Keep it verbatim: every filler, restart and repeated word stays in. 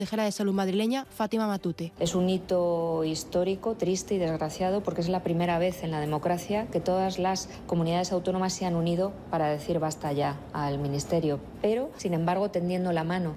consejera de Salud madrileña, Fátima Matute. Es un hito histórico, triste y desgraciado, porque es la primera vez en la democracia que todas las comunidades autónomas se han unido para decir basta ya al Ministerio, pero, sin embargo, tendiendo la mano